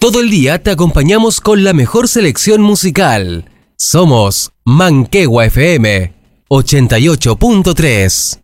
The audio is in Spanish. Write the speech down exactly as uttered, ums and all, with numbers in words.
Todo el día te acompañamos con la mejor selección musical. Somos Manquehue F M ochenta y ocho punto tres.